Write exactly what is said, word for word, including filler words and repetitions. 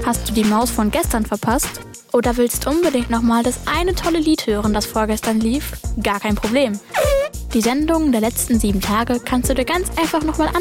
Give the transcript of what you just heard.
Hast du die Maus von gestern verpasst? Oder willst unbedingt nochmal das eine tolle Lied hören, das vorgestern lief? Gar kein Problem. Die Sendungen der letzten sieben Tage kannst du dir ganz einfach nochmal anschauen.